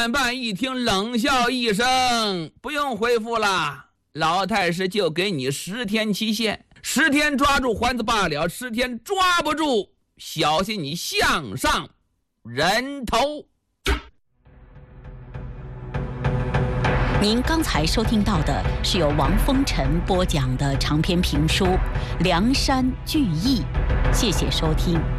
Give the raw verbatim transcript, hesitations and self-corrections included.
管办一听，冷笑一声：“不用回复了，老太师就给你十天期限，十天抓住环子罢了，十天抓不住，小心你项上人头。” 您刚才收听到的是由王风尘播讲的长篇评书《梁山聚义》，谢谢收听。